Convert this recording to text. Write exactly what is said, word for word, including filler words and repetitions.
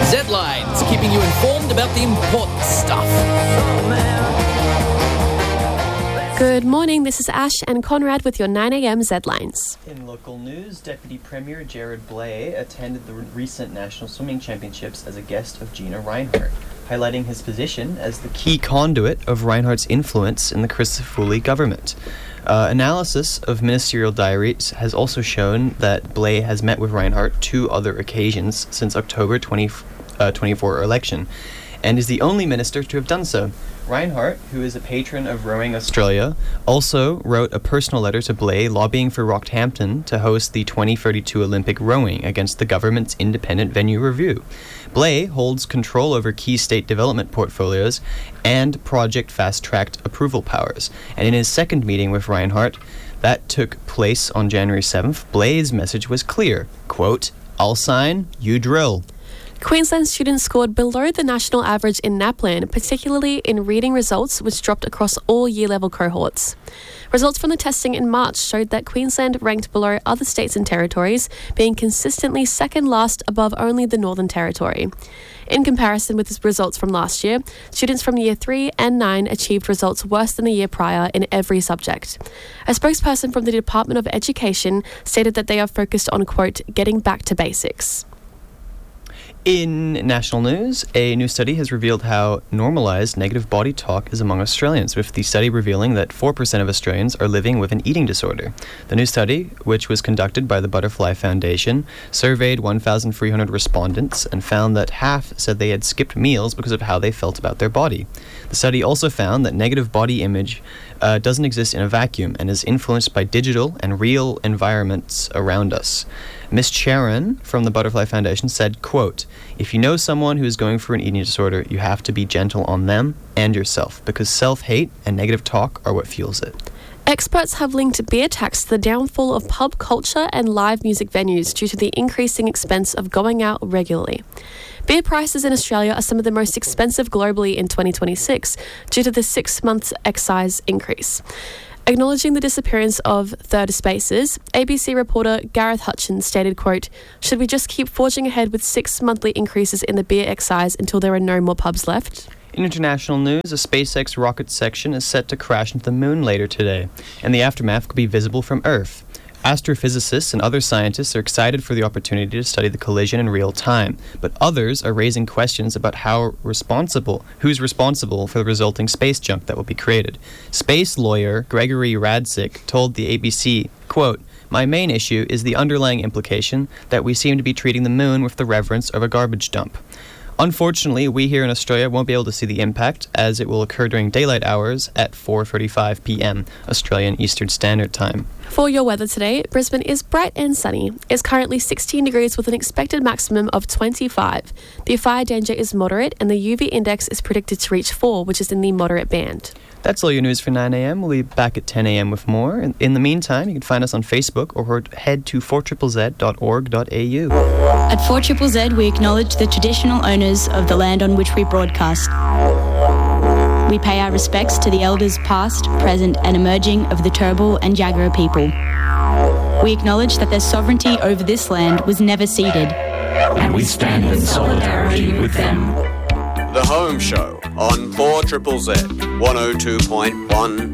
Z-Lines, keeping you informed about the important stuff. Good morning, this is Ash and Conrad with your nine a.m. Z-Lines. In local news, Deputy Premier Gerard Blay attended the recent National Swimming Championships as a guest of Gina Rinehart, highlighting his position as the key conduit of Rinehart's influence in the Crisafulli government. Uh, analysis of ministerial diaries has also shown that Blay has met with Rinehart two other occasions since October twenty twenty-four election, and is the only minister to have done so. Rinehart, who is a patron of Rowing Australia, also wrote a personal letter to Blay lobbying for Rockhampton to host the twenty thirty-two Olympic rowing against the government's independent venue review. Blay holds control over key state development portfolios and project fast-tracked approval powers, and in his second meeting with Rinehart, that took place on January seventh, Blay's message was clear, quote, "I'll sign, you drill." Queensland students scored below the national average in NAPLAN, particularly in reading results, which dropped across all year-level cohorts. Results from the testing in March showed that Queensland ranked below other states and territories, being consistently second last above only the Northern Territory. In comparison with the results from last year, students from Year three and nine achieved results worse than the year prior in every subject. A spokesperson from the Department of Education stated that they are focused on, quote, getting back to basics. In national news, a new study has revealed how normalised negative body talk is among Australians, with the study revealing that four percent of Australians are living with an eating disorder. The new study, which was conducted by the Butterfly Foundation, surveyed one thousand three hundred respondents and found that half said they had skipped meals because of how they felt about their body. The study also found that negative body image uh, doesn't exist in a vacuum and is influenced by digital and real environments around us. Miss Sharon from the Butterfly Foundation said, quote, "If you know someone who is going through an eating disorder, you have to be gentle on them and yourself, because self-hate and negative talk are what fuels it." Experts have linked beer tax to the downfall of pub culture and live music venues due to the increasing expense of going out regularly. Beer prices in Australia are some of the most expensive globally in twenty twenty-six due to the six-month excise increase. Acknowledging the disappearance of third spaces, A B C reporter Gareth Hutchins stated, quote, "Should we just keep forging ahead with six monthly increases in the beer excise until there are no more pubs left?" In international news, a SpaceX rocket section is set to crash into the moon later today, and the aftermath could be visible from Earth. Astrophysicists and other scientists are excited for the opportunity to study the collision in real time, but others are raising questions about how responsible, who's responsible for the resulting space junk that will be created. Space lawyer Gregory Radzik told the A B C, quote, "My main issue is the underlying implication that we seem to be treating the moon with the reverence of a garbage dump. Unfortunately, we here in Australia won't be able to see the impact, as it will occur during daylight hours at four thirty-five p.m. Australian Eastern Standard Time." For your weather today, Brisbane is bright and sunny. It's currently sixteen degrees with an expected maximum of twenty-five. The fire danger is moderate and the U V index is predicted to reach four, which is in the moderate band. That's all your news for nine a.m. We'll be back at ten a.m. with more. In, in the meantime, you can find us on Facebook or head to four Z Z dot org dot a u. At four Z Z, we acknowledge the traditional owners of the land on which we broadcast. We pay our respects to the elders past, present and emerging of the Turrbal and Jagera people. We acknowledge that their sovereignty over this land was never ceded. And we stand in solidarity with them. The Home Show on four Z Z, one oh two point one